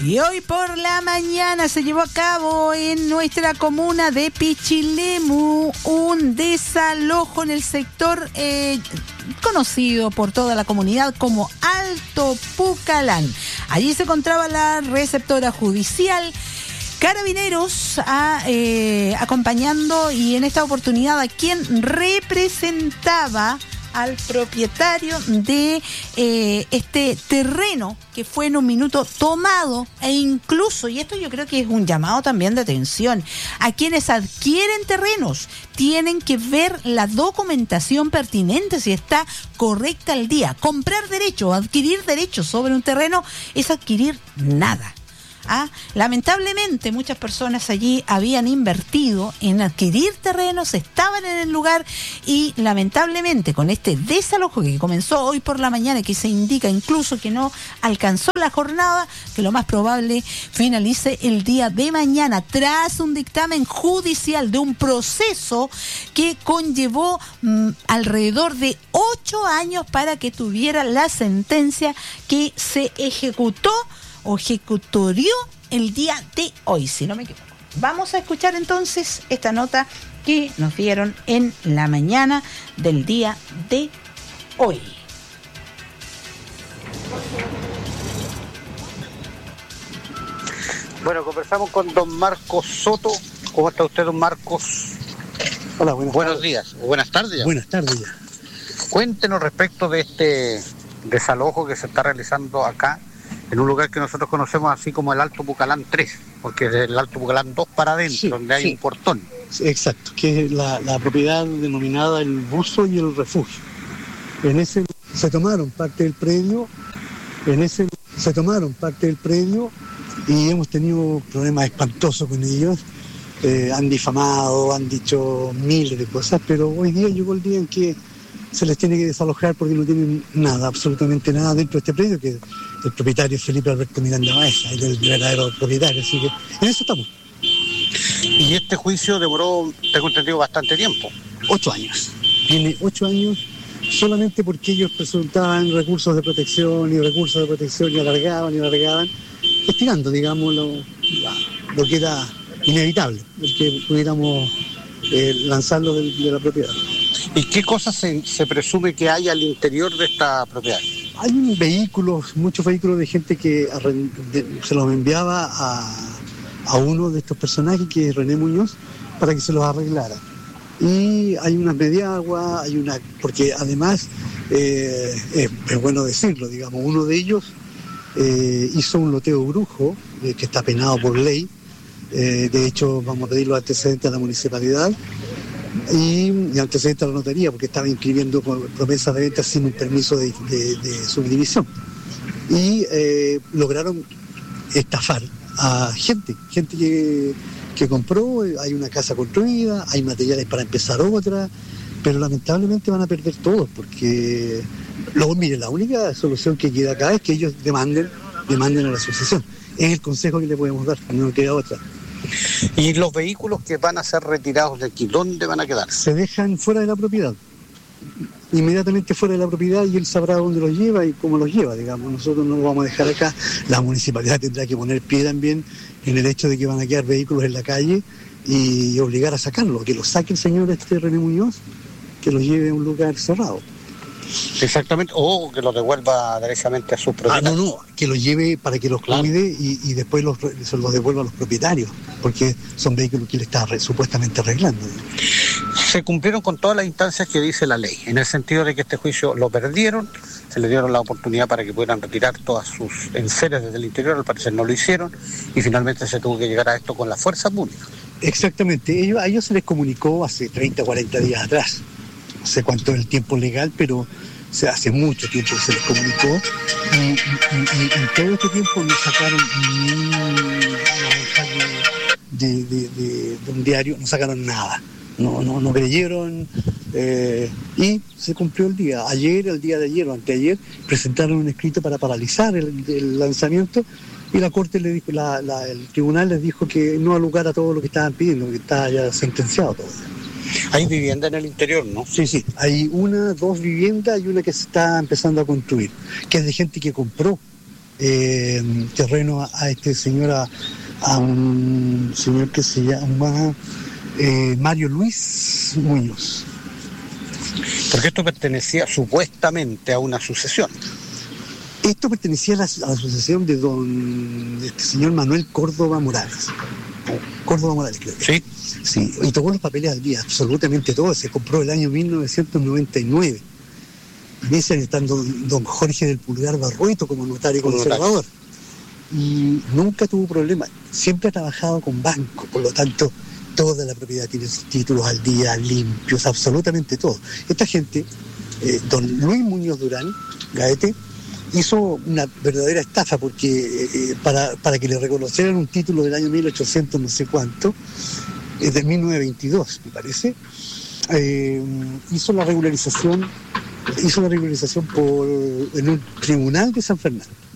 Y hoy por la mañana se llevó a cabo en nuestra comuna de Pichilemu un desalojo en el sector conocido por toda la comunidad como Alto Pucalán. Allí se encontraba la receptora judicial, Carabineros acompañando, y en esta oportunidad a quien representaba al propietario de este terreno que fue en un minuto tomado, e incluso, y esto yo creo que es un llamado también de atención, a quienes adquieren terrenos tienen que ver la documentación pertinente, si está correcta al día. Comprar derechos o adquirir derechos sobre un terreno es adquirir nada. Lamentablemente muchas personas allí habían invertido en adquirir terrenos, estaban en el lugar, y lamentablemente con este desalojo que comenzó hoy por la mañana y que se indica incluso que no alcanzó la jornada, que lo más probable finalice el día de mañana tras un dictamen judicial de un proceso que conllevó alrededor de 8 años para que tuviera la sentencia que se ejecutó o ejecutorió el día de hoy, si no me equivoco. Vamos a escuchar entonces esta nota que nos dieron en la mañana del día de hoy. Bueno, conversamos con don Marcos Soto. ¿Cómo está usted, don Marcos? Hola, buenos días, o buenas tardes ya. Buenas tardes ya. Cuéntenos respecto de este desalojo que se está realizando acá, en un lugar que nosotros conocemos así como el Alto Pucalán 3, porque es el Alto Pucalán 2 para adentro, sí, donde hay un portón. Exacto, que es la propiedad denominada el Buzo y el Refugio. En ese se tomaron parte del predio, y hemos tenido problemas espantosos con ellos. Han difamado, han dicho miles de cosas, pero hoy día llegó el día en que se les tiene que desalojar porque no tienen nada, absolutamente nada dentro de este predio, que el propietario es Felipe Alberto Miranda Baeza, él es el verdadero propietario, así que en eso estamos. Y este juicio demoró, tengo entendido, bastante tiempo. 8 años. Tiene 8 años solamente porque ellos presentaban recursos de protección y alargaban, estirando, digamos, lo que era inevitable, el que pudiéramos lanzarlo de la propiedad. ¿Y qué cosas se presume que hay al interior de esta propiedad? Hay muchos vehículos de gente que se los enviaba a uno de estos personajes, que es René Muñoz, para que se los arreglara. Y hay unas mediaguas, porque además, es bueno decirlo, digamos, uno de ellos hizo un loteo brujo, que está penado por ley. De hecho, vamos a pedir los antecedentes a la municipalidad y antecedentes a la notaría, porque estaba inscribiendo promesas de venta sin un permiso de subdivisión. Y lograron estafar a gente que compró. Hay una casa construida, hay materiales para empezar otra, pero lamentablemente van a perder todo, porque luego, mire, la única solución que queda acá es que ellos demanden a la asociación. Es el consejo que le podemos dar, no queda otra. ¿Y los vehículos que van a ser retirados de aquí, dónde van a quedar? Se dejan fuera de la propiedad, inmediatamente fuera de la propiedad, y él sabrá dónde los lleva y cómo los lleva, digamos. Nosotros no los vamos a dejar acá. La municipalidad tendrá que poner pie también en el hecho de que van a quedar vehículos en la calle y obligar a sacarlos, que los saque el señor René Muñoz, que los lleve a un lugar cerrado. Exactamente, o que los devuelva directamente a su propietario. No, que los lleve para que los cuide, y después se los devuelva a los propietarios, porque son vehículos que él está supuestamente arreglando. Se cumplieron con todas las instancias que dice la ley, en el sentido de que este juicio lo perdieron, se les dieron la oportunidad para que pudieran retirar todas sus enseres desde el interior, al parecer no lo hicieron, y finalmente se tuvo que llegar a esto con la fuerza pública. Exactamente, a ellos se les comunicó hace 30 o 40 días atrás. No sé cuánto es el tiempo legal, pero hace mucho tiempo que se les comunicó, y en todo este tiempo no sacaron ni una de un diario, no sacaron nada, no creyeron, y se cumplió el día. El día de ayer o anteayer, presentaron un escrito para paralizar el lanzamiento, y la Corte le dijo, el tribunal les dijo que no al lugar a todo lo que estaban pidiendo, que estaba ya sentenciado todo. Hay vivienda en el interior, ¿no? Sí, hay 2 viviendas y una que se está empezando a construir, que es de gente que compró terreno a este señor, a un señor que se llama Mario Luis Muñoz. Porque esto pertenecía supuestamente a una sucesión. Esto pertenecía a la sucesión de este señor Manuel Córdoba Morales. Córdoba Morales, creo que. Sí. Sí, y todos los papeles al día, absolutamente todo. Se compró el año 1999. En ese año está don Jorge del Pulgar Barrueto como notario conservador. Y nunca tuvo problema. Siempre ha trabajado con bancos, por lo tanto, toda la propiedad tiene sus títulos al día, limpios, absolutamente todo. Esta gente, don Luis Muñoz Durán, Gaete, hizo una verdadera estafa porque para que le reconocieran un título del año 1800 no sé cuánto, de 1922 me parece, hizo la regularización en un tribunal de San Fernando.